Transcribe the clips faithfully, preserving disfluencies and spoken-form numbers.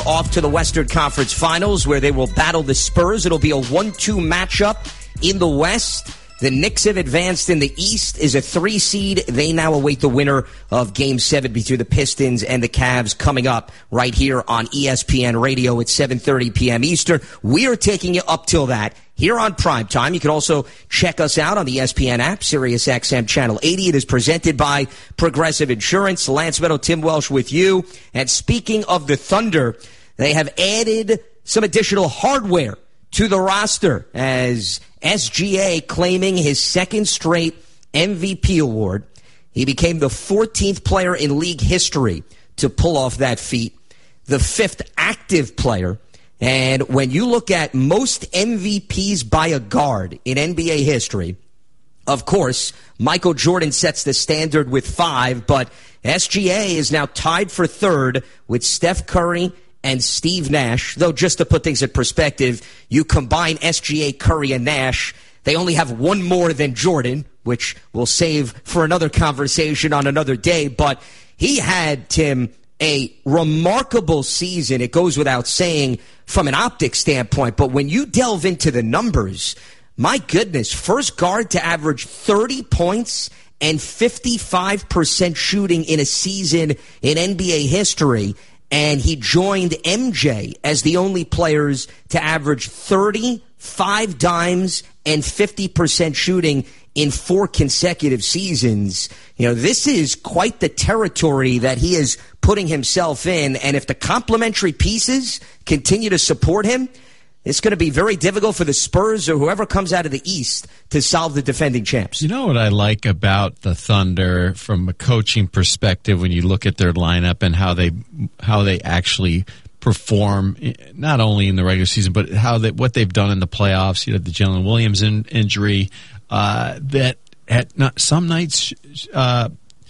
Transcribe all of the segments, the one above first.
off to the Western Conference Finals, where they will battle the Spurs. It'll be a one two matchup in the West. The Knicks have advanced in the East is a three seed. They now await the winner of Game seven between the Pistons and the Cavs coming up right here on E S P N Radio at seven thirty p.m. Eastern. We are taking you up till that here on Primetime. You can also check us out on the E S P N app, Sirius X M Channel eighty. It is presented by Progressive Insurance. Lance Meadow, Tim Welsh with you. And speaking of the Thunder, they have added some additional hardware to the roster as S G A claiming his second straight M V P award. He became the fourteenth player in league history to pull off that feat, the fifth active player. And when you look at most M V Ps by a guard in N B A history, of course, Michael Jordan sets the standard with five, but S G A is now tied for third with Steph Curry and Steve Nash. Though, just to put things in perspective, you combine S G A, Curry, and Nash, they only have one more than Jordan, which we'll save for another conversation on another day. But he had, Tim, a remarkable season. It goes without saying from an optics standpoint. But when you delve into the numbers, my goodness, first guard to average thirty points and fifty-five percent shooting in a season in N B A history. And he joined M J as the only players to average thirty, five dimes, and fifty percent shooting in four consecutive seasons. You know, this is quite the territory that he is putting himself in. And if the complementary pieces continue to support him, it's going to be very difficult for the Spurs or whoever comes out of the East to solve the defending champs. You know what I like about the Thunder from a coaching perspective when you look at their lineup and how they how they actually perform, not only in the regular season, but how they, what they've done in the playoffs. You know, the Jalen Williams in, injury, uh, that at not, some nights uh,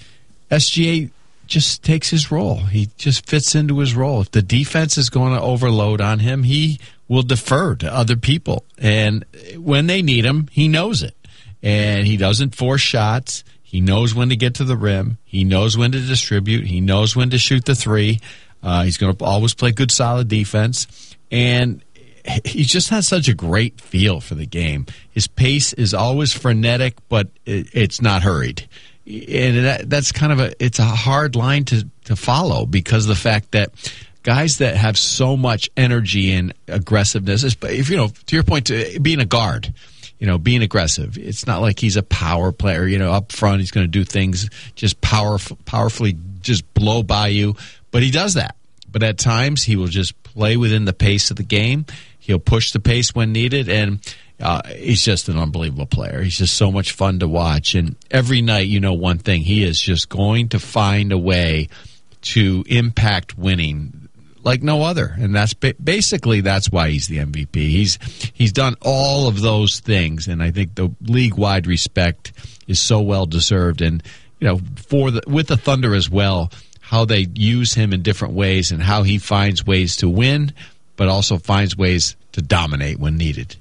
S G A just takes his role. He just fits into his role. If the defense is going to overload on him, he will defer to other people. And when they need him, he knows it. And he doesn't force shots. He knows when to get to the rim. He knows when to distribute. He knows when to shoot the three. Uh, he's going to always play good, solid defense. And he just has such a great feel for the game. His pace is always frenetic, but it, it's not hurried. And that, that's kind of a, it's a hard line to, to follow because of the fact that guys that have so much energy and aggressiveness, if you know, to your point, to being a guard, you know, being aggressive. It's not like he's a power player, you know, up front. He's going to do things just powerful, powerfully, just blow by you. But he does that. But at times he will just play within the pace of the game. He'll push the pace when needed, and uh, he's just an unbelievable player. He's just so much fun to watch. And every night, you know, one thing, he is just going to find a way to impact winning like no other. And that's ba- basically that's why he's the M V P. He's he's done all of those things, and I think the league-wide respect is so well deserved. And you know, for the with the Thunder as well, how they use him in different ways and how he finds ways to win, but also finds ways to dominate when needed.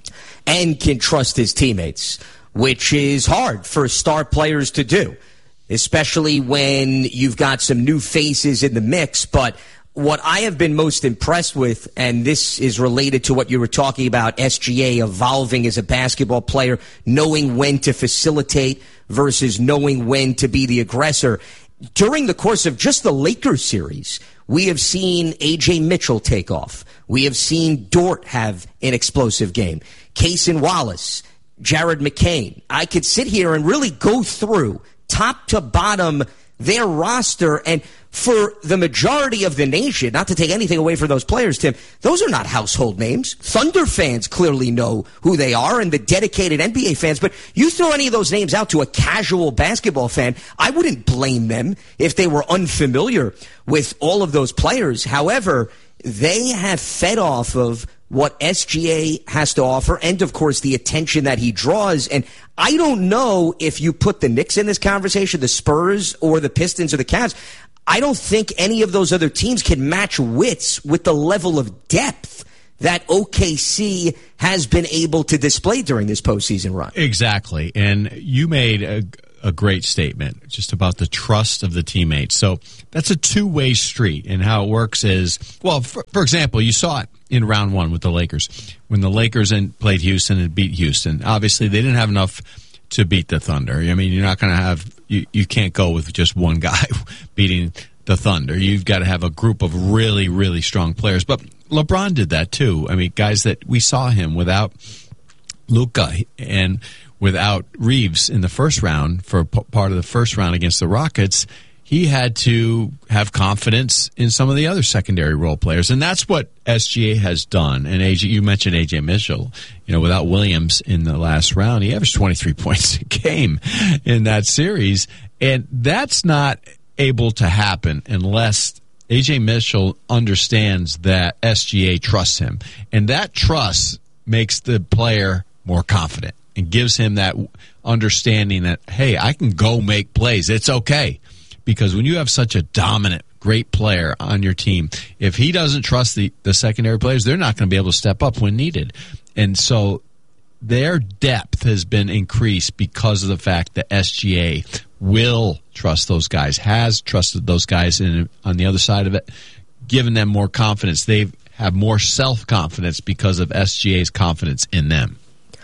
And can trust his teammates, which is hard for star players to do, especially when you've got some new faces in the mix. But what I have been most impressed with, and this is related to what you were talking about, S G A evolving as a basketball player, knowing when to facilitate versus knowing when to be the aggressor. During the course of just the Lakers series, we have seen A J Mitchell take off. We have seen Dort have an explosive game. Cason Wallace, Jared McCain. I could sit here and really go through top to bottom their roster, and for the majority of the nation, not to take anything away from those players, Tim, those are not household names. Thunder fans clearly know who they are, and the dedicated N B A fans, but you throw any of those names out to a casual basketball fan, I wouldn't blame them if they were unfamiliar with all of those players. However, they have fed off of what S G A has to offer, and of course the attention that he draws. And I don't know if you put the Knicks in this conversation, the Spurs or the Pistons or the Cavs. I don't think any of those other teams can match wits with the level of depth that O K C has been able to display during this postseason run. Exactly. And you made a, a great statement just about the trust of the teammates. So that's a two-way street, and how it works is, well, for, for example, you saw it in round one with the Lakers. When the Lakers in, played Houston and beat Houston, obviously they didn't have enough to beat the Thunder. I mean, you're not going to have, you, you can't go with just one guy beating the Thunder. You've got to have a group of really, really strong players. But LeBron did that too. I mean, guys that we saw him without Luka and without Reeves in the first round for p- part of the first round against the Rockets, he had to have confidence in some of the other secondary role players. And that's what S G A has done. And A J, you mentioned A J Mitchell. You know, without Williams in the last round, he averaged twenty-three points a game in that series. And that's not able to happen unless A J Mitchell understands that S G A trusts him. And that trust makes the player more confident and gives him that understanding that, hey, I can go make plays. It's okay. Because when you have such a dominant, great player on your team, if he doesn't trust the, the secondary players, they're not going to be able to step up when needed. And so their depth has been increased because of the fact that S G A will trust those guys, has trusted those guys in, on the other side of it, given them more confidence. They have more self-confidence because of S G A's confidence in them.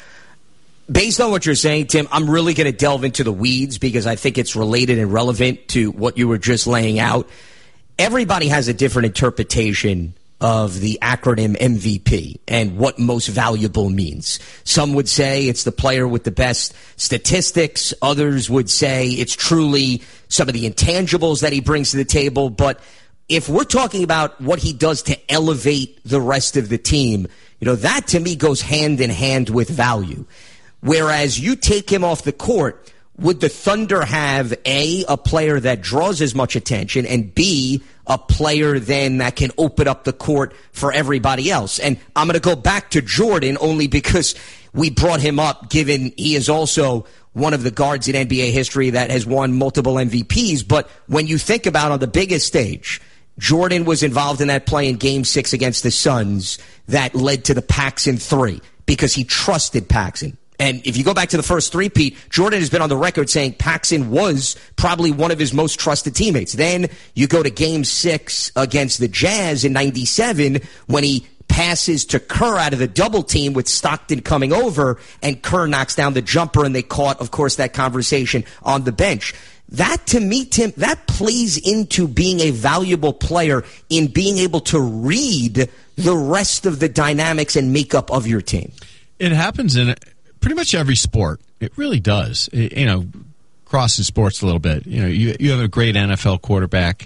Based on what you're saying, Tim, I'm really going to delve into the weeds because I think it's related and relevant to what you were just laying out. Everybody has a different interpretation of the acronym M V P and what most valuable means. Some would say it's the player with the best statistics. Others would say it's truly some of the intangibles that he brings to the table. But if we're talking about what he does to elevate the rest of the team, you know, that to me goes hand in hand with value. Whereas you take him off the court, would the Thunder have, A, a player that draws as much attention, and B, a player then that can open up the court for everybody else? And I'm going to go back to Jordan only because we brought him up, given he is also one of the guards in N B A history that has won multiple M V Ps. But when you think about on the biggest stage, Jordan was involved in that play in Game six against the Suns that led to the Paxson three because he trusted Paxson. And if you go back to the first three-peat, Jordan has been on the record saying Paxson was probably one of his most trusted teammates. Then you go to Game six against the Jazz in ninety-seven when he passes to Kerr out of the double team with Stockton coming over, and Kerr knocks down the jumper, and they caught, of course, that conversation on the bench. That, to me, Tim, that plays into being a valuable player in being able to read the rest of the dynamics and makeup of your team. It happens in pretty much every sport. It really does. It, you know, crossing sports a little bit. You know, you you have a great N F L quarterback,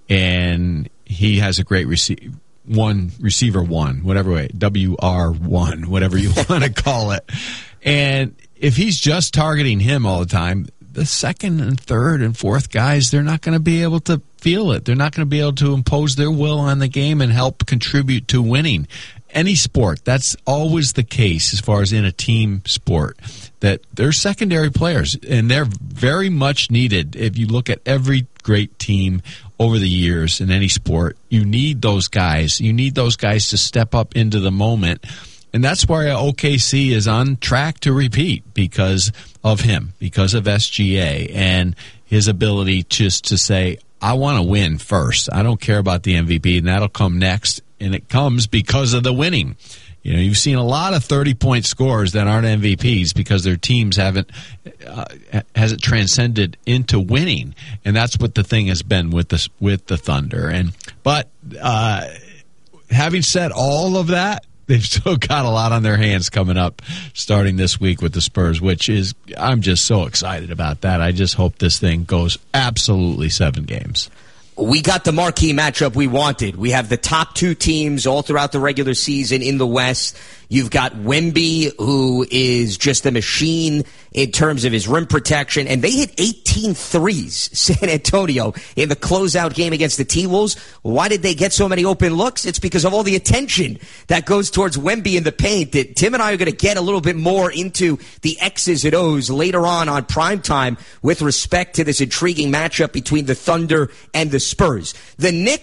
and he has a great receiver. One receiver one, whatever way, W R one, whatever you want to call it. And if he's just targeting him all the time, the second and third and fourth guys, they're not going to be able to feel it. They're not going to be able to impose their will on the game and help contribute to winning. Any sport, that's always the case as far as in a team sport, that they're secondary players, and they're very much needed. If you look at every great team over the years in any sport, you need those guys. You need those guys to step up into the moment. And that's why O K C is on track to repeat because of him, because of S G A and his ability just to say, I want to win first. I don't care about the M V P, and that'll come next. And it comes because of the winning. You know, you've seen a lot of thirty-point scores that aren't M V Ps because their teams haven't uh, hasn't transcended into winning, and that's what the thing has been with the with the Thunder. And but uh, having said all of that, they've still got a lot on their hands coming up, starting this week with the Spurs, which is I'm just so excited about that. I just hope this thing goes absolutely seven games. We got the marquee matchup we wanted. We have the top two teams all throughout the regular season in the West. You've got Wemby, who is just a machine in terms of his rim protection, and they hit eighteen threes, San Antonio, in the closeout game against the T-Wolves. Why did they get so many open looks? It's because of all the attention that goes towards Wemby in the paint. That Tim and I are going to get a little bit more into the X's and O's later on on primetime with respect to this intriguing matchup between the Thunder and the Spurs. The Knicks,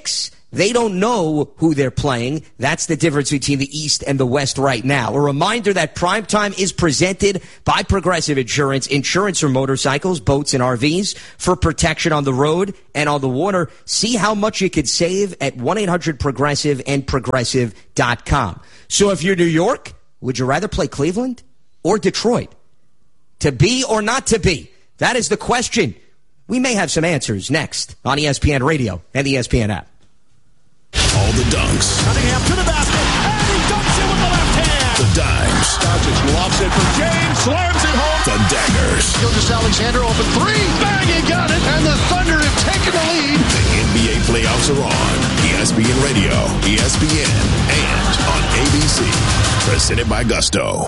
They don't know who they're playing. That's the difference between the East and the West right now. A reminder that Primetime is presented by Progressive Insurance. Insurance for motorcycles, boats, and R Vs for protection on the road and on the water. See how much you could save at one eight hundred progressive and progressive dot com. So if you're New York, would you rather play Cleveland or Detroit? To be or not to be? That is the question. We may have some answers next on E S P N Radio and the E S P N app. All the dunks. Cunningham to the basket, and he dunks it with the left hand. The dimes. Doncic lobs it for James, slams it home. The daggers. Gilgeous-Alexander open three, bang, he got it, and the Thunder have taken the lead. The N B A playoffs are on. E S P N Radio, E S P N, and on A B C. Presented by Gusto.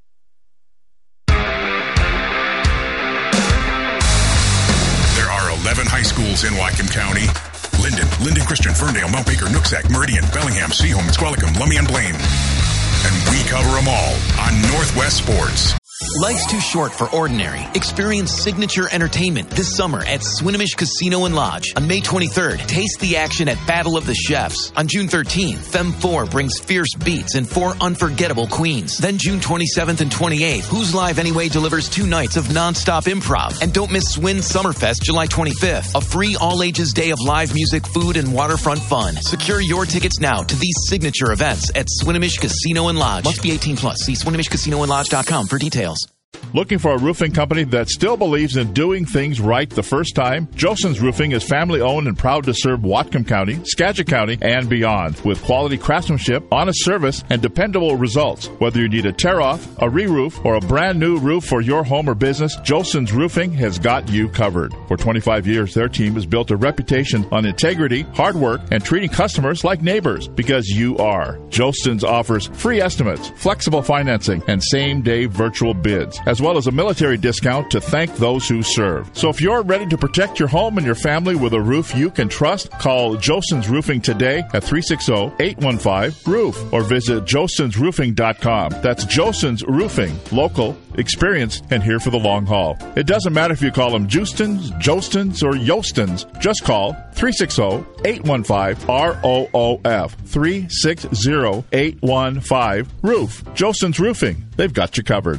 There are eleven high schools in Whatcom County. Linden, Linden Christian, Ferndale, Mount Baker, Nooksack, Meridian, Bellingham, Seaholm, Squalicum, Lummi, and Blaine. And we cover them all on Northwest Sports. Life's too short for ordinary. Experience signature entertainment this summer at Swinomish Casino and Lodge. On May twenty-third, taste the action at Battle of the Chefs. On June thirteenth, Femme four brings fierce beats and four unforgettable queens. Then June twenty-seventh and twenty-eighth, Who's Live Anyway delivers two nights of nonstop improv. And don't miss Swin Summerfest July twenty-fifth, a free all-ages day of live music, food, and waterfront fun. Secure your tickets now to these signature events at Swinomish Casino and Lodge. Must be eighteen plus. See Swinomish Casino and Lodge dot com for details. Looking for a roofing company that still believes in doing things right the first time? Joson's Roofing is family-owned and proud to serve Whatcom County, Skagit County, and beyond with quality craftsmanship, honest service, and dependable results. Whether you need a tear-off, a re-roof, or a brand-new roof for your home or business, Joson's Roofing has got you covered. For twenty-five years, their team has built a reputation on integrity, hard work, and treating customers like neighbors, because you are. Joson's offers free estimates, flexible financing, and same-day virtual bids, as well as a military discount to thank those who serve. So if you're ready to protect your home and your family with a roof you can trust, call Joson's Roofing today at three six zero, eight one five, roof or visit josons roofing dot com. That's Joson's Roofing, local, experienced, and here for the long haul. It doesn't matter if you call them Justins, Jostins, or Yostins. Just call three six zero, eight one five, R O O F. three six zero, eight one five, roof. Joson's Roofing. They've got you covered.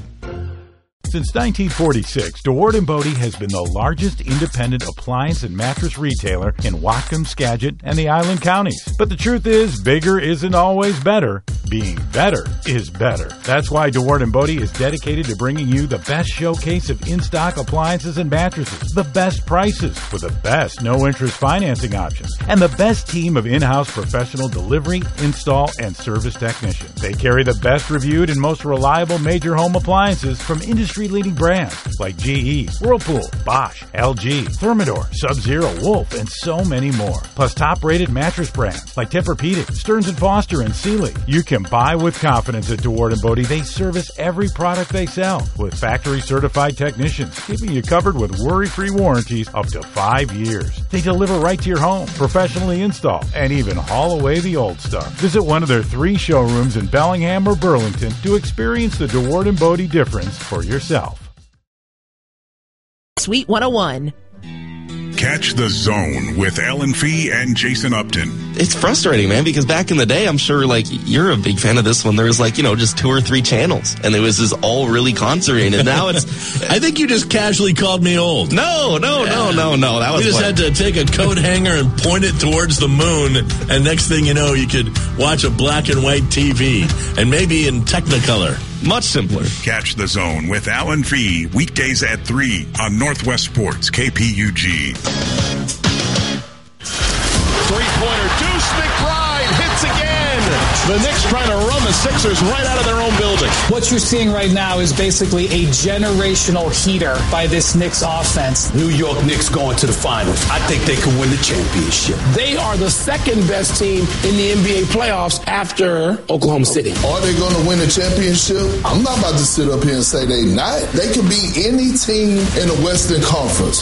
Since nineteen forty-six, DeWard and Bodie has been the largest independent appliance and mattress retailer in Whatcom, Skagit, and the Island Counties. But the truth is, bigger isn't always better. Being better is better. That's why DeWard and Bodie is dedicated to bringing you the best showcase of in-stock appliances and mattresses, the best prices with the best no-interest financing options, and the best team of in-house professional delivery, install, and service technicians. They carry the best reviewed and most reliable major home appliances from industry-leading brands like G E, Whirlpool, Bosch, L G, Thermador, Sub-Zero, Wolf, and so many more. Plus top-rated mattress brands like Tempur-Pedic, Stearns and Foster, and Sealy. You can buy with confidence at DeWard and Bodie. They service every product they sell with factory-certified technicians, keeping you covered with worry-free warranties up to five years. They deliver right to your home, professionally install, and even haul away the old stuff. Visit one of their three showrooms in Bellingham or Burlington to experience the DeWard and Bodie difference for yourself. Sweet one oh one. Catch the Zone with Alan Fee and Jason Upton. It's frustrating, man, because back in the day, I'm sure, like, you're a big fan of this one. There was, like, you know, just two or three channels, and it was just all really concentrated. And now it's... I think you just casually called me old. No, no, yeah. no, no, no. That was We just what... had to take a coat hanger and point it towards the moon, and next thing you know, you could watch a black and white T V, and maybe in Technicolor. Much simpler. Catch the Zone with Alan Fee, weekdays at three on Northwest Sports, K P U G. Three-pointer, Deuce McBride hits again. The Knicks trying to run the Sixers right out of their own building. What you're seeing right now is basically a generational heater by this Knicks offense. New York Knicks going to the finals. I think they can win the championship. They are the second best team in the N B A playoffs after Oklahoma City. Are they going to win the championship? I'm not about to sit up here and say they not. They can beat any team in the Western Conference.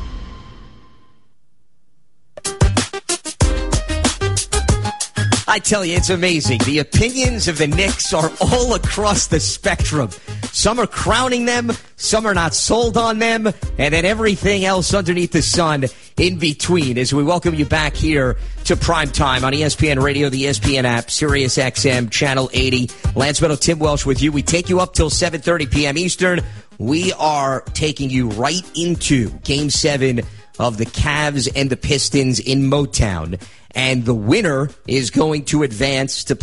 I tell you, it's amazing. The opinions of the Knicks are all across the spectrum. Some are crowning them, some are not sold on them, and then everything else underneath the sun in between as we welcome you back here to Prime Time on E S P N Radio, the E S P N app, Sirius X M, Channel eighty. Lance Meadow, Tim Welsh with you. We take you up till seven thirty p.m. Eastern. We are taking you right into Game seven of the Cavs and the Pistons in Motown. And the winner is going to advance to